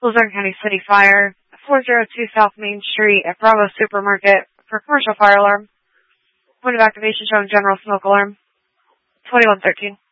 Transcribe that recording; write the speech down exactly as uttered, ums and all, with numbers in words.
Luzerne County City Fire, four oh two South Main Street at Bravo Supermarket for commercial fire alarm. Point of activation showing general smoke alarm. twenty-one thirteen.